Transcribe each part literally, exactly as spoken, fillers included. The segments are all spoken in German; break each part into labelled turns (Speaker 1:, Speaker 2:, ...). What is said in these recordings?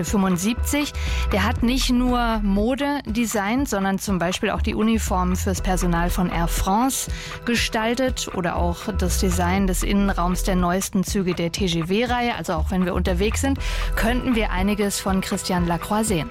Speaker 1: heute fünfundsiebzig. Der hat nicht nur Mode designt, sondern zum Beispiel auch die Uniformen fürs Personal von Air France gestaltet oder auch das Design des Innenraums der neuesten Züge der T G V-Reihe. Also auch wenn wir unterwegs sind, könnten wir einiges von Christian Lacroix sehen.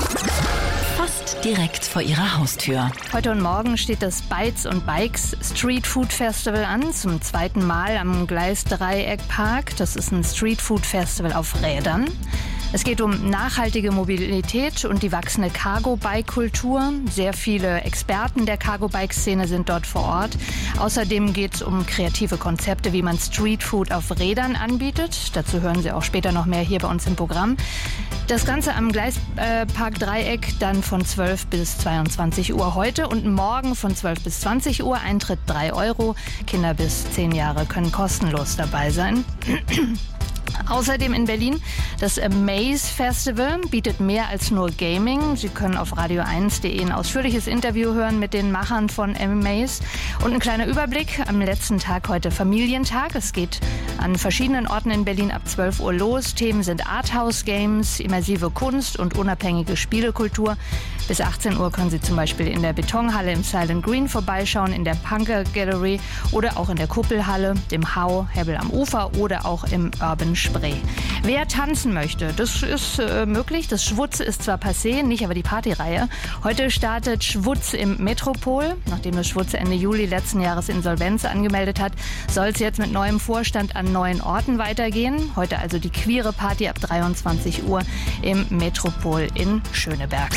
Speaker 2: Fast direkt vor ihrer Haustür.
Speaker 1: Heute und morgen steht das Bytes und Bikes Street Food Festival an, zum zweiten Mal am Gleisdreieck-Park. Das ist ein Street Food Festival auf Rädern. Es geht um nachhaltige Mobilität und die wachsende Cargo-Bike-Kultur. Sehr viele Experten der Cargo-Bike-Szene sind dort vor Ort. Außerdem geht es um kreative Konzepte, wie man Streetfood auf Rädern anbietet. Dazu hören Sie auch später noch mehr hier bei uns im Programm. Das Ganze am Gleispark Dreieck dann von zwölf bis zweiundzwanzig Uhr heute und morgen von zwölf bis zwanzig Uhr. Eintritt drei Euro. Kinder bis zehn Jahre können kostenlos dabei sein. Außerdem in Berlin das Amaze Festival bietet mehr als nur Gaming. Sie können auf radio eins punkt de ein ausführliches Interview hören mit den Machern von Amaze. Und ein kleiner Überblick am letzten Tag heute Familientag. Es geht an verschiedenen Orten in Berlin ab zwölf Uhr los. Themen sind Arthouse-Games, immersive Kunst und unabhängige Spielekultur. Bis achtzehn Uhr können Sie zum Beispiel in der Betonhalle im Silent Green vorbeischauen, in der Punker Gallery oder auch in der Kuppelhalle, dem Hau, Hebbel am Ufer oder auch im Urban Spree. Wer tanzen möchte, das ist äh, möglich. Das Schwutz ist zwar passé, nicht aber die Partyreihe. Heute startet Schwutz im Metropol. Nachdem das Schwutz Ende Juli letzten Jahres Insolvenz angemeldet hat, soll es jetzt mit neuem Vorstand an neuen Orten weitergehen. Heute also die queere Party ab dreiundzwanzig Uhr im Metropol in Schöneberg.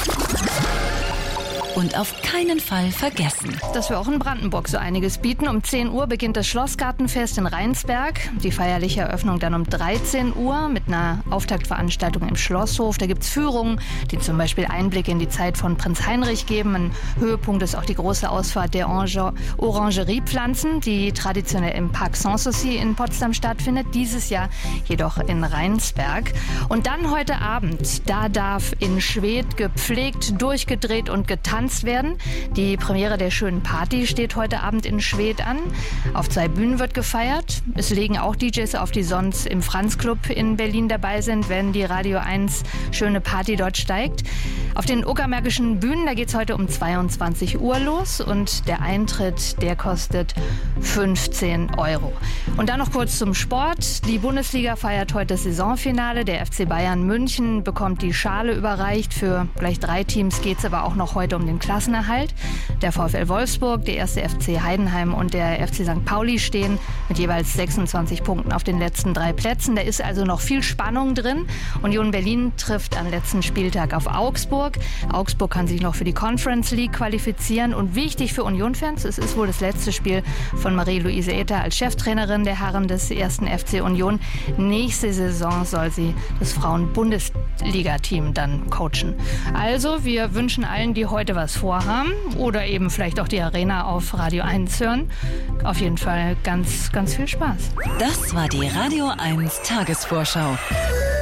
Speaker 2: Und auf keinen Fall vergessen,
Speaker 1: dass wir auch in Brandenburg so einiges bieten. Um zehn Uhr beginnt das Schlossgartenfest in Rheinsberg. Die feierliche Eröffnung dann um dreizehn Uhr mit einer Auftaktveranstaltung im Schlosshof. Da gibt es Führungen, die zum Beispiel Einblicke in die Zeit von Prinz Heinrich geben. Ein Höhepunkt ist auch die große Ausfahrt der Orangeriepflanzen, die traditionell im Parc Sanssouci in Potsdam stattfindet. Dieses Jahr jedoch in Rheinsberg. Und dann heute Abend, da darf in Schwedt gepflegt, durchgedreht und getanzt werden. Die Premiere der schönen Party steht heute Abend in Schwedt an. Auf zwei Bühnen wird gefeiert. Es legen auch D Js auf, die sonst im Franz Club in Berlin dabei sind, wenn die Radio eins schöne Party dort steigt. Auf den Uckermärkischen Bühnen, da geht es heute um zweiundzwanzig Uhr los und der Eintritt, der kostet fünfzehn Euro. Und dann noch kurz zum Sport. Die Bundesliga feiert heute das Saisonfinale. Der F C Bayern München bekommt die Schale überreicht. Für gleich drei Teams geht es aber auch noch heute um den Klassenerhalt. Der VfL Wolfsburg, der erste F C Heidenheim und der F C Sankt Pauli stehen mit jeweils sechsundzwanzig Punkten auf den letzten drei Plätzen. Da ist also noch viel Spannung drin. Union Berlin trifft am letzten Spieltag auf Augsburg. Augsburg kann sich noch für die Conference League qualifizieren. Und wichtig für Union-Fans, es ist wohl das letzte Spiel von Marie-Louise Ether als Cheftrainerin der Herren des ersten F C Union. Nächste Saison soll sie das Frauen-Bundesliga-Team dann coachen. Also, wir wünschen allen, die heute was vorhaben oder eben vielleicht auch die Arena auf Radio eins hören, auf jeden Fall ganz, ganz viel Spaß.
Speaker 2: Das war die Radio eins Tagesvorschau.